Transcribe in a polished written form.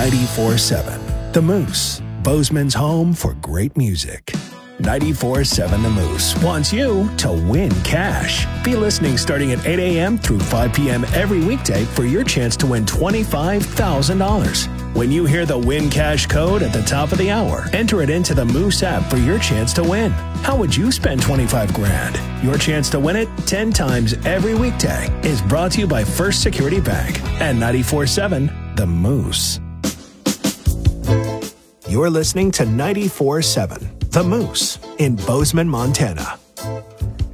94.7 The Moose, Bozeman's home for great music. 94.7 The Moose wants you to win cash. Be listening starting at 8 a.m. through 5 p.m. every weekday for your chance to win $25,000. When you hear the Win Cash code at the top of the hour, enter it into the Moose app for your chance to win. How would you spend 25 grand? Your chance to win it 10 times every weekday is brought to you by First Security Bank and 94.7 The Moose. You're listening to 94.7 The Moose in Bozeman, Montana.